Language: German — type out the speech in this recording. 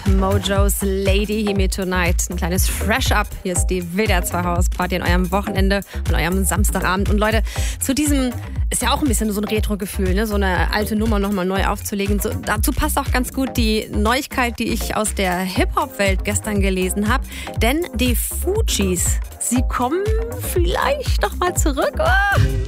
Mojos Lady Hear Me Tonight. Ein kleines Fresh-Up. Hier ist die WDR 2 Hausparty an eurem Wochenende und eurem Samstagabend. Und Leute, zu diesem ist ja auch ein bisschen so ein Retro-Gefühl, ne? So eine alte Nummer nochmal neu aufzulegen. So, dazu passt auch ganz gut die Neuigkeit, die ich aus der Hip-Hop-Welt gestern gelesen habe. Denn die Fugees, sie kommen vielleicht noch mal zurück. Oh!